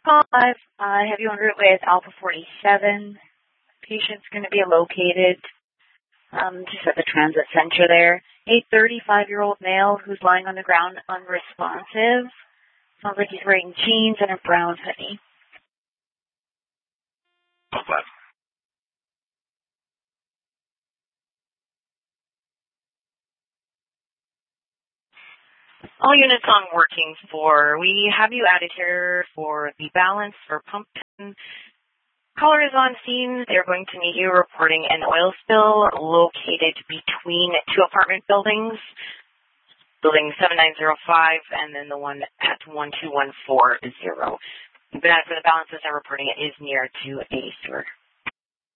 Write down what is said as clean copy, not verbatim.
Call 5. I have you on route with Alpha 47. Patient's going to be located just at the transit center there. A 35-year-old male who's lying on the ground unresponsive. Sounds like he's wearing jeans and a brown hoodie. Call 5. All units on working for. We have you added here for the balance for pump 10. Caller is on scene. They're going to meet you reporting an oil spill located between two apartment buildings, building 7905 and then the one at 12140. But as for the balances, they're reporting it is near to a sewer.